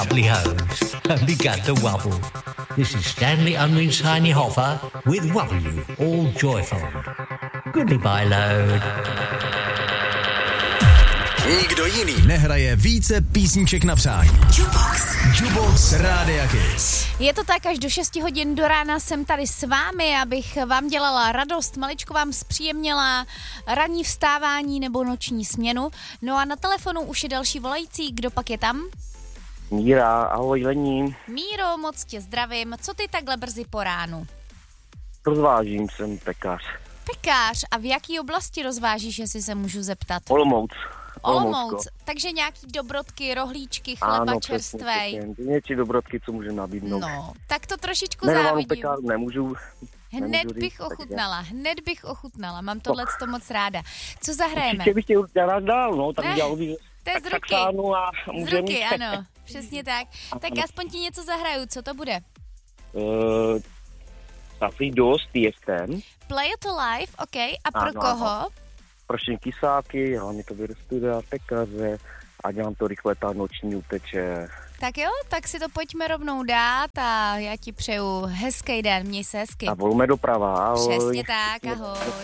Lovely hose and began to wobble. This is Stanley Unwin's Tiny Hoffer with W, all joyful. Goodbye, load. Nikdo jiný nehraje více písniček na přání. Jukebox Rádia Kiss. Je to tak, až do 6 hodin do rána jsem tady s vámi, abych vám dělala radost, maličko vám zpříjemnila ranní vstávání nebo noční směnu. No a na telefonu už je další volající, kdo pak je tam? Míra, ahoj Lení. Míro, moc tě zdravím. Co ty takhle brzy po ránu? Rozvážím, jsem pekař. Pekář, a v jaký oblasti rozvážíš, jestli se můžu zeptat? Olomouc. Takže nějaký dobrotky, rohlíčky, chleba čerstvej. Přesně. Něčí dobrotky, co můžu nabídnout. No, tak to trošičku Jmenovanou závidím. pekárnu nemůžu. Hned bych ochutnala, mám tohleto moc ráda. Co zahrajeme? Určitě bych tě rád dal, no, tak dělal bych to je z ruky. Z ruky, ano, přesně tak. Tak aspoň ti něco zahraju, co to bude? Asi dost, jestem. Play it live, OK. A pro koho? Proším kysáky, hlavně to do studia, pekaře a dělám to rychle, ta noční uteče. Tak jo, tak si to pojďme rovnou dát a já ti přeju hezký den, měj se hezky. A volme doprava, ahoj. Přesně tak, ahoj.